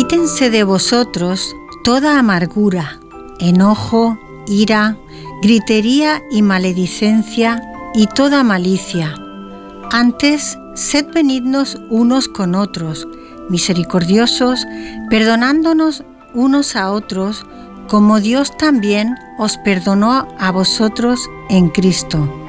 Quítense de vosotros toda amargura, enojo, ira, gritería y maledicencia y toda malicia. Antes, sed benignos unos con otros, misericordiosos, perdonándonos unos a otros, como Dios también os perdonó a vosotros en Cristo.